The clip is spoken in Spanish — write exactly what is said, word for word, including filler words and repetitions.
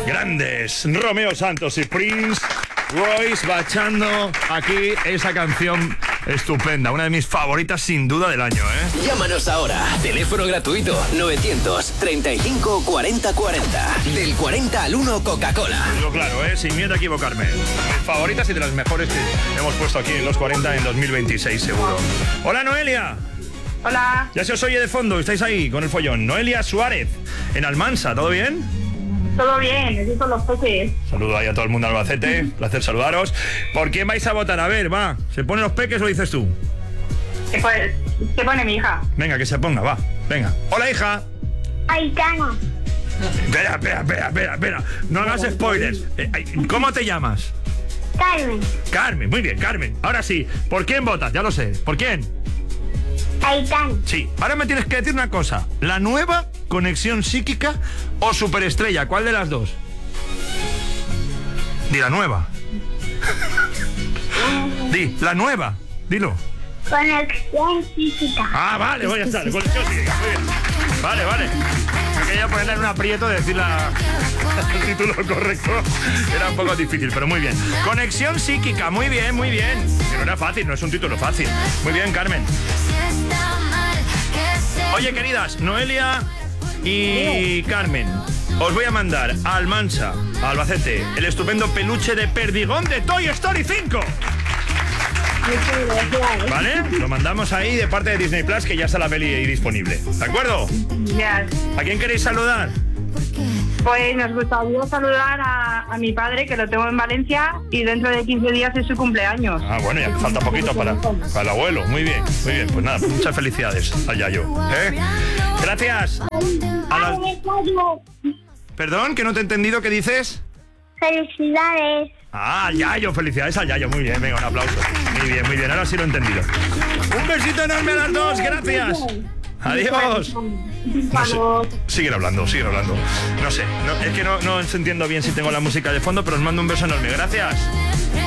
Grandes Romeo Santos y Prince Royce bachando aquí esa canción estupenda, una de mis favoritas sin duda del año, ¿eh? Llámanos ahora, teléfono gratuito novecientos treinta y cinco cuarenta cuarenta. Del cuarenta al uno Coca-Cola. Digo claro, ¿eh? Sin miedo a equivocarme. Mis favoritas y de las mejores que hemos puesto aquí en los cuarenta en dos mil veintiséis seguro. Hola Noelia. Hola. Ya se os oye de fondo, estáis ahí con el follón. Noelia Suárez, en Almansa, ¿todo bien? Todo bien, necesito los peques. Saludo ahí a todo el mundo de Albacete, placer saludaros. ¿Por quién vais a votar? A ver, va, ¿se ponen los peques o dices tú? Pues, se pone mi hija. Venga, que se ponga, va, venga. Hola, hija. Aitana. Espera, espera, espera, espera, espera. No hagas spoilers. Eh, ¿Cómo te llamas? Carmen. Carmen, muy bien, Carmen. Ahora sí, ¿por quién votas? Ya lo sé. ¿Por quién? Aitana. Sí, ahora me tienes que decir una cosa. ¿La nueva Conexión Psíquica o Superestrella? ¿Cuál de las dos? Di la nueva. Di, la nueva. Dilo. Conexión Psíquica. Ah, vale, voy a estar. Conexión Psíquica, muy bien. Vale, vale. Me quería ponerle en un aprieto de decir la... el título correcto. Era un poco difícil, pero muy bien. Conexión Psíquica, muy bien, muy bien. Que no era fácil, no es un título fácil. Muy bien, Carmen. Oye, queridas, Noelia y Carmen, os voy a mandar a Almansa, a Albacete, el estupendo peluche de Perdigón de Toy Story cinco. ¿Vale? Lo mandamos ahí de parte de Disney Plus, que ya está la peli ahí disponible. ¿De acuerdo? Ya. ¿A quién queréis saludar? Pues nos gustaría saludar a, a mi padre, que lo tengo en Valencia, y dentro de quince días es su cumpleaños. Ah, bueno, ya falta poquito para, para el abuelo. Muy bien, muy bien. Pues nada, muchas felicidades al Yayo, ¿eh? Gracias. A las... Perdón, que no te he entendido. ¿Qué dices? Felicidades. Ah, al Yayo, felicidades al Yayo. Muy bien, venga, un aplauso. Muy bien, muy bien, ahora sí lo he entendido. Un besito enorme a las dos, gracias. Adiós. No sé, siguen hablando, siguen hablando. No sé, no, es que no, no entiendo bien si tengo la música de fondo, pero os mando un beso enorme. Gracias.